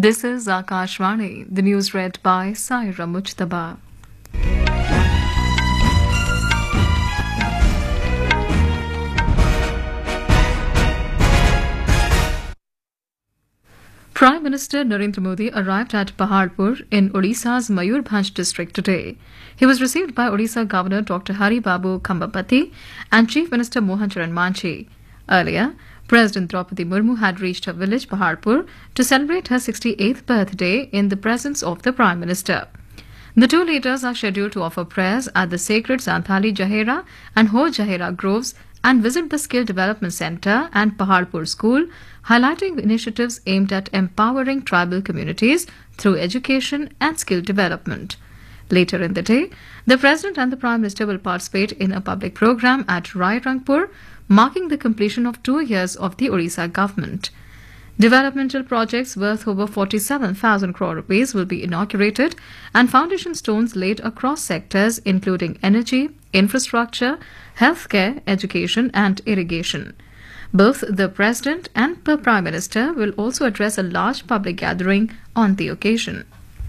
This is Akashvani, the news read by Saira Mujtaba. Prime Minister Narendra Modi arrived at Paharpur in Odisha's Mayurbhanj district today. He was received by Odisha Governor Dr. Hari Babu Khambapati and Chief Minister Mohan Charan Manchi. Earlier, President Draupadi Murmu had reached her village Paharpur to celebrate her 68th birthday in the presence of the Prime Minister. The two leaders are scheduled to offer prayers at the sacred Santali Jahera and Ho Jahera groves and visit the Skill Development Centre and Paharpur School, highlighting initiatives aimed at empowering tribal communities through education and skill development. Later in the day, the President and the Prime Minister will participate in a public programme at Rairangpur, marking the completion of 2 years of the Odisha government. Developmental projects worth over 47,000 crore rupees will be inaugurated and foundation stones laid across sectors including energy, infrastructure, healthcare, education and irrigation. Both the President and the Prime Minister will also address a large public gathering on the occasion.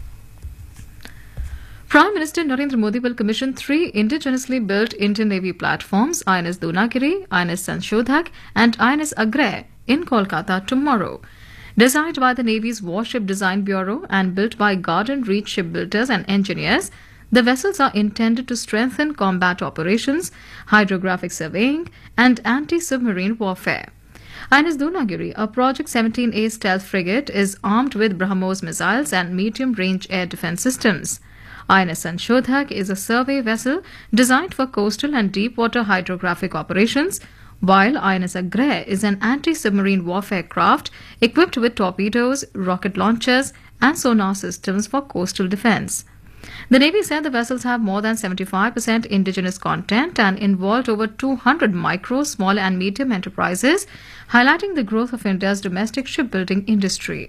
Prime Minister Narendra Modi will commission 3 indigenously built Indian Navy platforms, INS Doonagiri, INS Sanshodhak and INS Agray, in Kolkata tomorrow. Designed by the Navy's Warship Design Bureau and built by Garden Reach shipbuilders and engineers, the vessels are intended to strengthen combat operations, hydrographic surveying and anti-submarine warfare. INS Doonagiri, a Project 17A stealth frigate, is armed with BrahMos missiles and medium-range air defence systems. INS Sanshodhak is a survey vessel designed for coastal and deep-water hydrographic operations, while INS Agray is an anti-submarine warfare craft equipped with torpedoes, rocket launchers and sonar systems for coastal defence. The Navy said the vessels have more than 75% indigenous content and involved over 200 micro, small and medium enterprises, highlighting the growth of India's domestic shipbuilding industry.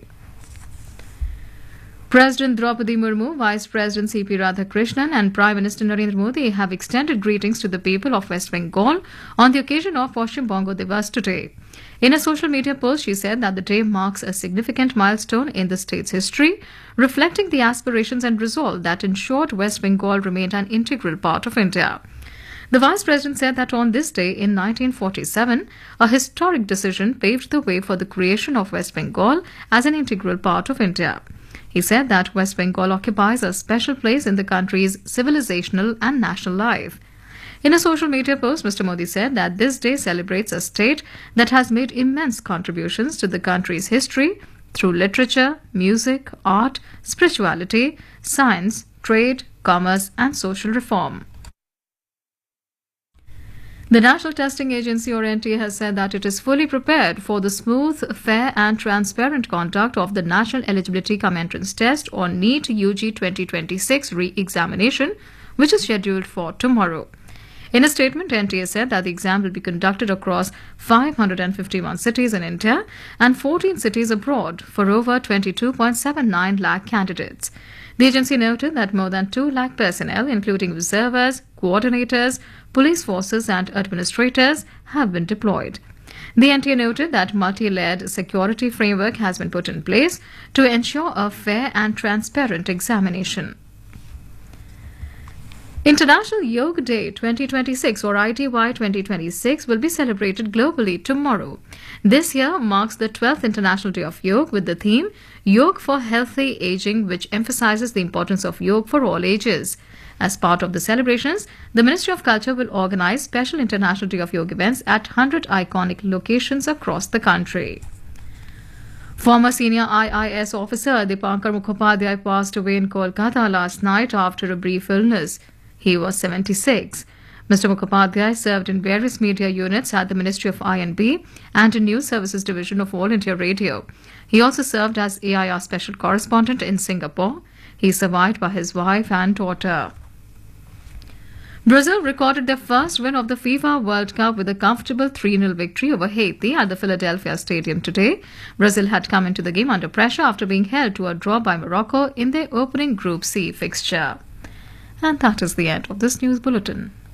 President Draupadi Murmu, Vice President C.P. Radhakrishnan and Prime Minister Narendra Modi have extended greetings to the people of West Bengal on the occasion of Paschim Bongo Divas today. In a social media post, she said that the day marks a significant milestone in the state's history, reflecting the aspirations and resolve that ensured West Bengal remained an integral part of India. The Vice President said that on this day in 1947, a historic decision paved the way for the creation of West Bengal as an integral part of India. He said that West Bengal occupies a special place in the country's civilizational and national life. In a social media post, Mr. Modi said that this day celebrates a state that has made immense contributions to the country's history through literature, music, art, spirituality, science, trade, commerce and social reform. The National Testing Agency or NTA has said that it is fully prepared for the smooth, fair and transparent conduct of the National Eligibility Cum Entrance Test or NEET UG 2026 re-examination, which is scheduled for tomorrow. In a statement, NTA said that the exam will be conducted across 551 cities in India and 14 cities abroad for over 22.79 lakh candidates. The agency noted that more than 2 lakh personnel, including observers, coordinators, police forces and administrators, have been deployed. The NTA noted that multi-layered security framework has been put in place to ensure a fair and transparent examination. International Yoga Day 2026 or ITY 2026 will be celebrated globally tomorrow. This year marks the 12th International Day of Yoga with the theme Yoga for Healthy Aging, which emphasizes the importance of yoga for all ages. As part of the celebrations, the Ministry of Culture will organize special International Day of Yoga events at 100 iconic locations across the country. Former senior IIS officer Dipankar Mukhopadhyay passed away in Kolkata last night after a brief illness. He was 76. Mr. Mukhopadhyay served in various media units at the Ministry of I&B and in News Services Division of All India Radio. He also served as AIR Special Correspondent in Singapore. He is survived by his wife and daughter. Brazil recorded their first win of the FIFA World Cup with a comfortable 3-0 victory over Haiti at the Philadelphia Stadium today. Brazil had come into the game under pressure after being held to a draw by Morocco in their opening Group C fixture. And that is the end of this news bulletin.